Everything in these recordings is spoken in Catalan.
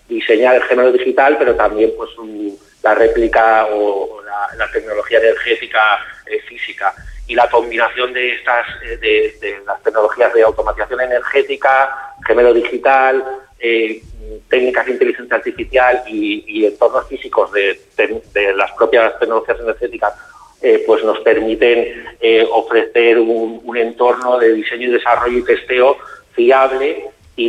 diseñar el gemelo digital, pero también pues la réplica o la tecnología energética física. Y la combinación de estas de las tecnologías de automatización energética, gemelo digital, técnicas de inteligencia artificial y entornos físicos de las propias tecnologías energéticas, pues nos permiten ofrecer un entorno de diseño y desarrollo y testeo fiable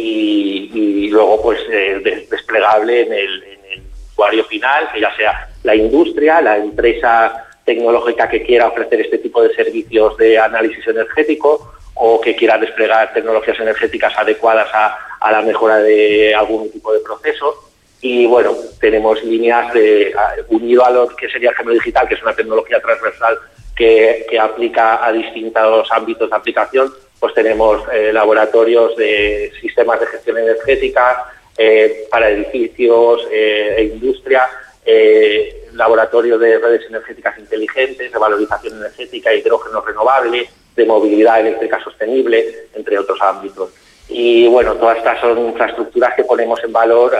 y luego pues desplegable en el usuario final, que ya sea la industria, la empresa tecnológica que quiera ofrecer este tipo de servicios de análisis energético o que quiera desplegar tecnologías energéticas adecuadas a la mejora de algún tipo de proceso. Y bueno, tenemos líneas unido a lo que sería el gemelo digital, que es una tecnología transversal que aplica a distintos ámbitos de aplicación. Pues tenemos laboratorios de sistemas de gestión energética para edificios e industria, laboratorio de redes energéticas inteligentes, de valorización energética, hidrógeno renovable, de movilidad eléctrica sostenible, entre otros ámbitos. Y bueno, todas estas son infraestructuras que ponemos en valor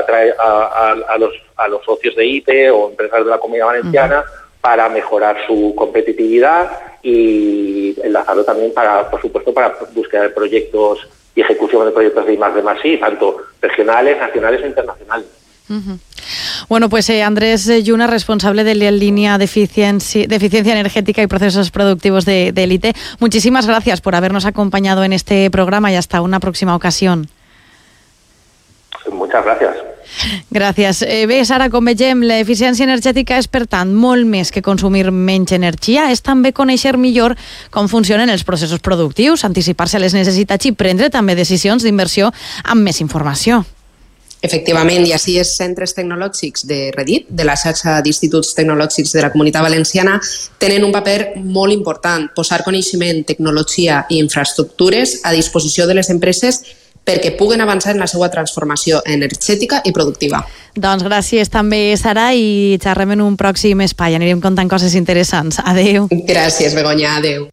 a los socios de ITE o empresas de la Comunidad Valenciana para mejorar su competitividad y enlazarlo también por supuesto, para búsqueda de proyectos y ejecución de proyectos de I+D+I, tanto regionales, nacionales e internacionales. Bueno, pues Andrés Lluna, responsable de la línea de eficiencia energética y procesos productivos de ITE. Muchísimas gracias por habernos acompañado en este programa y hasta una próxima ocasión. Muchas gracias. Gràcies. Bé, Sara, com vegem, l'eficiència energètica és, per tant, molt més que consumir menys energia, és també conèixer millor com funcionen els processos productius, anticipar-se a les necessitats i prendre també decisions d'inversió amb més informació. Efectivament, i així els centres tecnològics de Redit, de la xarxa d'instituts tecnològics de la Comunitat Valenciana, tenen un paper molt important, posar coneixement, tecnologia i infraestructures a disposició de les empreses perquè puguen avançar en la seva transformació energètica i productiva. Doncs gràcies també, Sara, i xerrem en un pròxim espai. Anirem contant coses interessants. Adéu. Gràcies, Begoña. Adéu.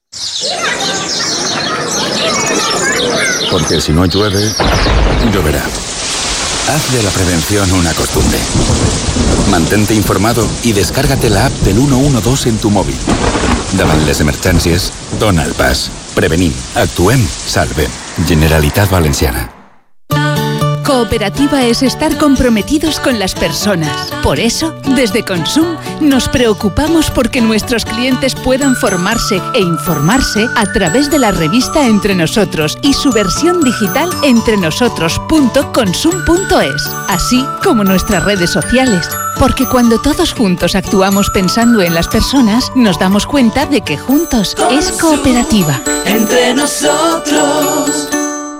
Porque si no llueve, lloverá. Haz de la prevención una costumbre. Mantente informado y descárgate la app del 112 en tu móvil. Davant les emergències, dona el pas. Prevenim, actuem, salvem. Generalitat Valenciana. Cooperativa es estar comprometidos con las personas. Por eso, desde Consum, nos preocupamos porque nuestros clientes puedan formarse e informarse a través de la revista Entre Nosotros y su versión digital entrenosotros.consum.es, así como nuestras redes sociales. Porque cuando todos juntos actuamos pensando en las personas, nos damos cuenta de que juntos es cooperativa. Entre nosotros.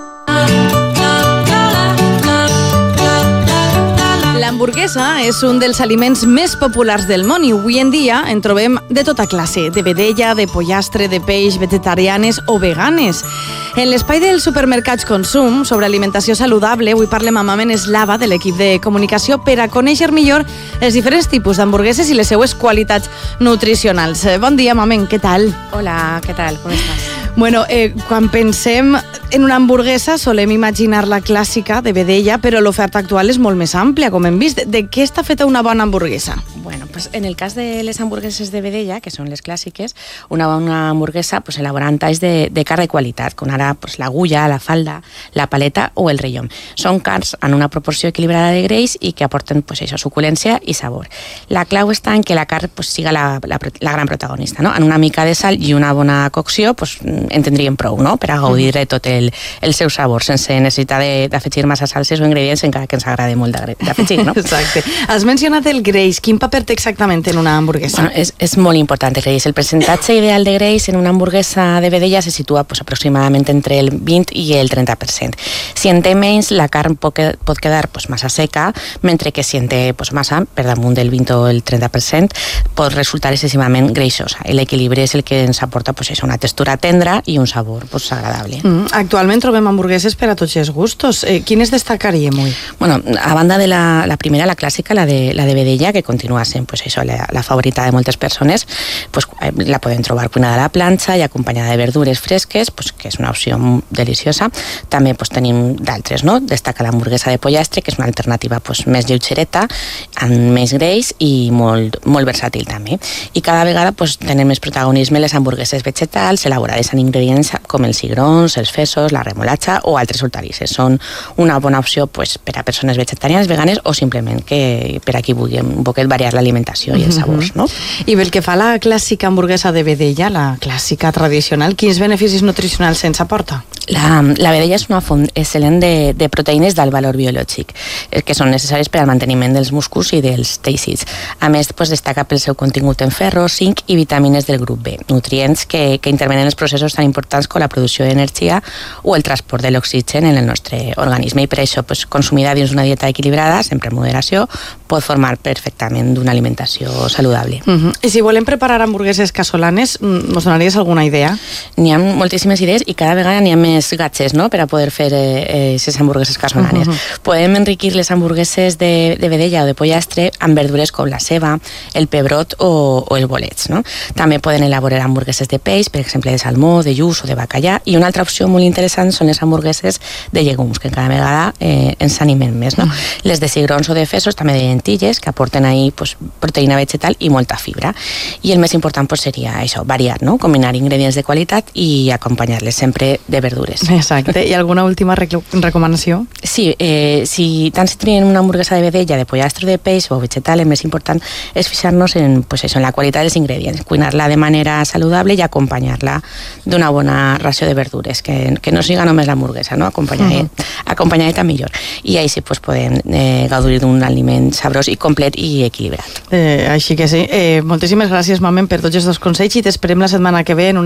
L'hamburguesa és un dels aliments més populars del món i avui en dia en trobem de tota classe, de vedella, de pollastre, de peix, vegetarianes o veganes. En l'espai dels supermercats Consum sobre alimentació saludable, avui parlem amb Mamen Eslava de l'equip de comunicació per a conèixer millor els diferents tipus d'hamburgueses i les seues qualitats nutricionals. Bon dia, Mamen, què tal? Hola, què tal? Com estàs? Bueno, quan pensem en una hamburguesa solem imaginar la clàssica de vedella, però l'oferta actual és molt més àmplia, com hem vist. De què està feta una bona hamburguesa? Bueno, pues en el cas de les hamburgueses de vedella, que són les clàssiques, una bona hamburguesa pues, elaborada en talls de carn de qualitat, com ara pues, l'agulla, la falda, la paleta o el rellom. Són carns en una proporció equilibrada de greix i que aporten pues, això, suculència i sabor. La clau està en que la carn pues, siga la gran protagonista, no? En una mica de sal i una bona cocció pues, en tindríem prou, no? Per a gaudir de tot el seu sabor, sense necessitar d'afegir massa salses o ingredients, encara que ens agrada molt d'afegir, no? Exacte. Has mencionat el greix. Quin paper té exactament en una hamburguesa? Bueno, és molt important el greix. El percentatge ideal de greix en una hamburguesa de vedella se situa pues, aproximadament entre el 20 i el 30%. Si en té menys, la carn pot quedar pues, massa seca, mentre que si en té pues, massa, per damunt del 20 o el 30%, pot resultar excessivament greixosa. L'equilibri és el que ens aporta pues, una textura tendra clara i un sabor agradable. Actualment trobem hamburgueses per a tots els gustos. Quines destacaríem avui? Bueno, a banda de la primera, la clàssica, la de vedella, que continua sent la favorita de moltes persones, la podem trobar cuinada a la planxa i acompanyada de verdures fresques, que és una opció deliciosa. També tenim d'altres, no? Destaca l'hamburguesa de pollastre, que és una alternativa més lleugereta, amb més greix i molt versàtil també. I cada vegada tenen més protagonisme les hamburgueses vegetals, elaborades amb ingredients com els cigrons, els fesos, la remolatxa o altres hortalisses. Són una bona opció per a persones vegetarianes, veganes o simplement que per a qui vulgui un poquet variar l'alimentació i els sabors, no? I pel que fa a la clàssica hamburguesa de vedella, la clàssica tradicional, quins beneficis nutricionals se'ns aporta? La vedella és una font excel·lent de proteïnes d'alt valor biològic, que són necessaris per al manteniment dels músculs i dels teixits. A més, destaca pel seu contingut en ferro, zinc i vitamines del grup B, nutrients que intervenen en els processos tan importants com la producció d'energia o el transport de l'oxigen en el nostre organisme. I per això, consumida dins una dieta equilibrada, sempre en moderació, pot formar perfectament d'una alimentació saludable. I si volem preparar hamburgueses casolanes, ens donaries alguna idea? N'hi ha moltíssimes idees i cada vegada n'hi ha més gadgets, no?, per a poder fer aquestes hamburgueses casolanes. Podem enriquir les hamburgueses de vedella o de pollastre amb verdures com la ceba, el pebrot o els bolets, no? També poden elaborar hamburgueses de peix, per exemple de salmó, de lluç o de bacallà, i una altra opció molt interessant són les hamburgueses de llegums, que cada vegada ens animen més, no? Les de cigrons o de fesos, també de lentilles, que aporten ahí proteïna vegetal i molta fibra. I el més important seria això, variar, no?, combinar ingredients de qualitat i acompanyar-les sempre de verdures. Exacte. I alguna última recomanació? Sí, tant si tenim una hamburguesa de vedella, de pollastre, de peix o vegetal, el més important és fixar-nos en la qualitat dels ingredients, cuinar-la de manera saludable i acompanyar-la d'una bona ració de verdures, que no siga només l'hamburguesa, no?, acompanyada millor. I així podem gaudir d'un aliment sabrós i complet i equilibrat. Així que sí. Moltíssimes gràcies, Mamen, per tots els dos consells i t'esperem la setmana que ve en un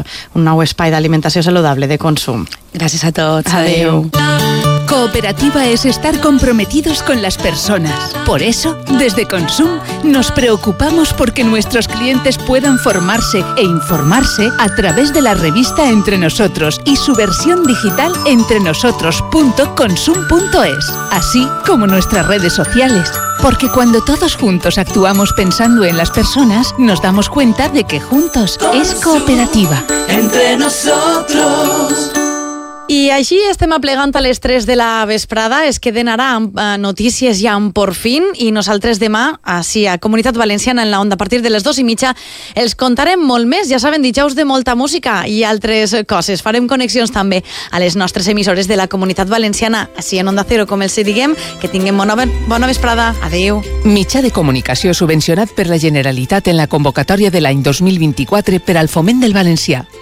nou espai d'alimentació saludable de consum. Gràcies a tots. Adeu. Cooperativa es estar comprometidos con las personas. Por eso, desde Consum, nos preocupamos porque nuestros clientes puedan formarse e informarse a través de la revista Entre Nosotros y su versión digital entrenosotros.consum.es, así como nuestras redes sociales. Porque cuando todos juntos actuamos pensando en las personas, nos damos cuenta de que juntos es cooperativa. Entre nosotros. I així estem aplegant a les 3 de la vesprada. Es queden ara amb notícies ja en Porfín i nosaltres demà, així a Comunitat Valenciana en la Onda, a partir de les 2:30, els contarem molt més. Ja saben, dijous de molta música i altres coses. Farem connexions també a les nostres emissores de la Comunitat Valenciana, així en Onda Cero, com els diguem. Que tinguem bona vesprada. Adéu. Mitjà de comunicació subvencionat per la Generalitat en la convocatòria de l'any 2024 per al foment del valencià.